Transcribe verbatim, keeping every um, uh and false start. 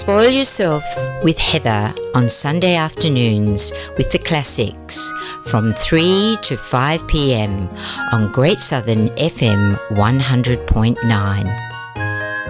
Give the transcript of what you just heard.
Spoil yourselves with Heather on Sunday afternoons with the classics from three to five p m on Great Southern F M one hundred point nine.